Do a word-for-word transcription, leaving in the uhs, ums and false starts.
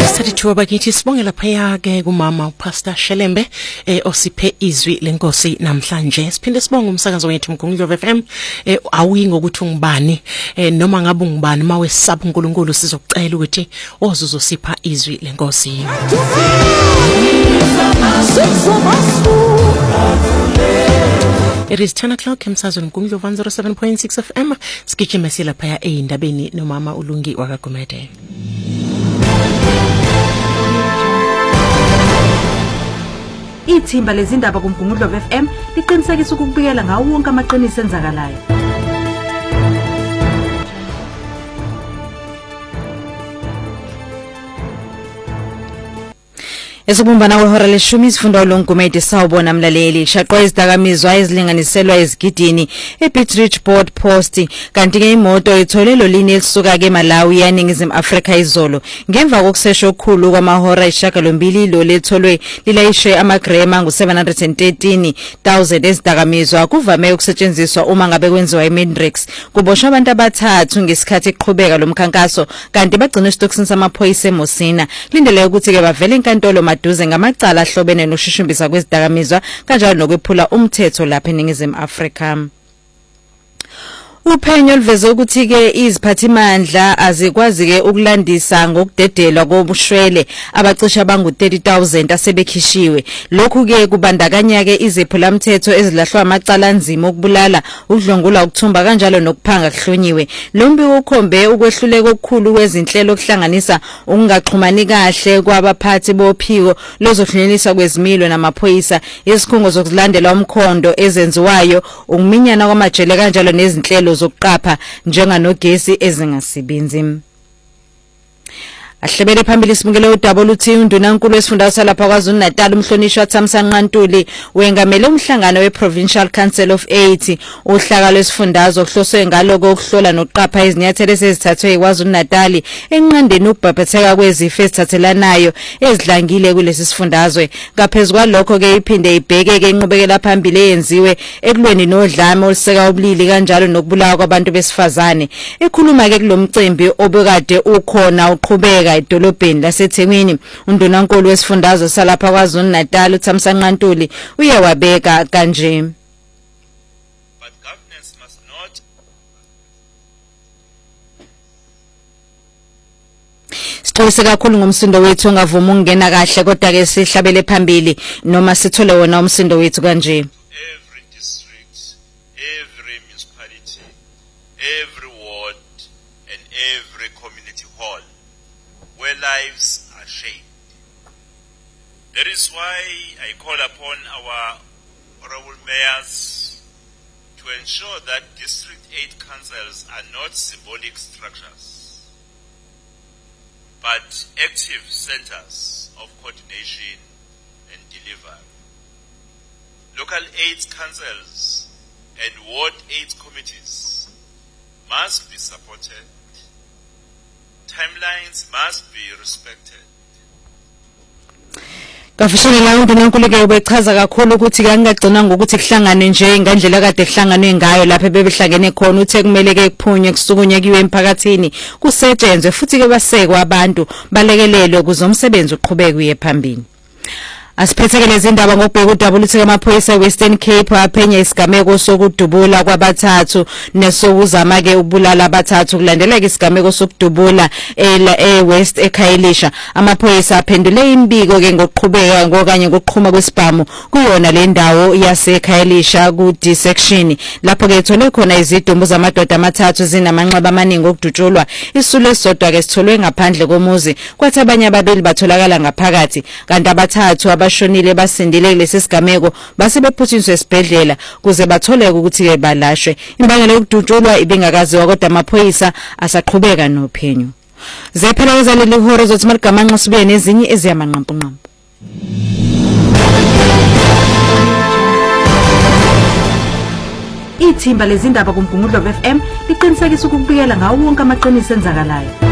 Sithuba bakithi sibongela phaya ke kumama uPastor Shelembe eh osiphe izwi lenkosi namhlanje. Siphinde sibonga umsakazo wethu Mgungundlovu F M eh awuyi ngokuthi ungubani eh noma ngabe ungubani mawesaba uNkulunkulu sizokucela ukuthi ozuzosipha izwi lenkosi. It is ten o'clock emsazweni Mgungundlovu one oh seven point six F M. Sikijima sila phaya eindabeni nomama uLungi wakaGumede. Ithimba lezindaba kuMgungundlovu F M liqinisekisa ukubikela ngawo wonke amaqiniso enzakalayo. Esobumbana kwehora leshumi sifunda uLongumede sawubona mlaleli shaqwa izidakamizwa ezilinganiselwa ezigidini eBeachridge Board Post kanti ke imoto itholelo lini elisuka ke Malawi yaningizimu Afrika izolo ngemva kokusesha okukhulu kwamahora ishagalombili lo letholwe lilayishe amagrema ngu seven hundred thirteen thousand ezidakamizwa kuvame ukusetshenziswa uma ngabe kwenziwa iMindrex kuboshwa abantu abathathu ngesikhathi eqhubeka lomkhankaso kanti bagcina isitokisini samaphoyisa eMosina lindele ukuthi ke bavele enkantolo maduze ngamacala ahlobene noshushumbisa kwezidakamizwa kanjalo nokwephula umthetho lapha eningizimu Afrika. Uphenyo luveze ukuthi ke iziphathimandla azikwazi ke ukulandisa ngokudedelwa kobushwele abacisha abangu thirty thousand asebekhishiwe. Lokhu ke kubandakanya ke izephula umthetho ezilahlwa amacala anzima okubulala, ukudlongula, ukuthumba kanjalo nokuphanga kuhlonyiwe. Lo mbiko ukhombe ukwehluleka okukhulu kwezinhlelo okuhlanganisa ukungaxhumani kahle kwabaphathi bophiko lozohlunyelisa kwezimilo namaphoyisa, izikhungo zokulandela umkhondo ezenziwayo, ukuminyana kwamajele kanjalo nezinhlelo zokuqapha njenganogesi ezingasibenzi. Ahlebele phambili sibungele udaba oluthi undunankulu wesifundazwe lapha kwaZulu Natal umhlonishwa Thamsanqa Ntuli wengamele umhlangano weProvincial Council of Eight uhlaka lwesifundazwe okuhloswe ngaloko ukuhlola nokuqapha izinyathelo ezithathwe eKwaZulu Natal enqandeni ukubhebhetheka kwezifo ezithathelanayo ezidlangile kulesi sifundazwe. Ngaphezulu kwalokho ke iphinde ibheke ke inqubekela phambili eyenziwe ekulweni nodlame oluseka ubulili kanjalo nokubulawa kwabantu besifazane. Ekhuluma ke kulomcimbi obekade ukhona uqhubeka edolobheni laseThekwini undunankulu wesifundazwe salapha kwaZulu Natal uThamsanqa Ntuli uyewabeka kanje. But governance must not Sixolise kakhulu ngomsindo wethu ongavuma ukungena kahle kodwa ke sihlabele phambili noma sithole wona umsindo wethu kanje. every district, every municipality, every ward and every community hall where lives are shaped. That is why I call upon our honorable mayors to ensure that District eight councils are not symbolic structures, but active centers of coordination and delivery. Local aids councils and ward aids committees must be supported. Timelines must be respected. Kafishele la undunankulu ke ubechaza kakhulu ukuthi kangagcina ngokuthi kuhlangane nje ngandlela kade kuhlanganwe ngayo lapha bebehlangene khona uthe kumele ke kuphunywe kusukunye kiwe emphakathini kusetshenzwe futhi ke basekwe abantu balekelelwe kuze umsebenzi uqhubeke uye phambili. Asiphethekele izindaba ngokubheka udaba oluthi amaphoyisa eWestern Cape aphenya isigameko sokudubula kwabathathu nesokuzama ke ubulala abathathu kulandeleka isigameko sokudubula eWest eKhayelitsha. Amaphoyisa aphendule imbiko ke ngokuqhubeka ngokanye ngokuqhuma kwesibhamu kuyona le ndawo yaseKhayelitsha ku D section lapho ke ethole khona izidumbu zamadoda amathathu zinamanxeba amaningi okudutshulwa. Isule esodwa ke sitholwe ngaphandle komuzi kwathi abanye ababili batholakala ngaphakathi kanti abathathu abashonile basindile kulesi sigameko base bephuthinswe esibhedlela kuze batholeke ukuthi ke balashwe. Imbangela yokudutshulwa ibingakaziwa kodwa amaphoyisa asaqhubeka nophenyo. Zephela ezaleli horo zothi maligamanqa sibuye nezinye eziyamanqampunqampu. Ithimba lezindaba kuMgungundlovu F M liqinisekisa ukubikela ngawo wonke amaqiniso enzakalayo.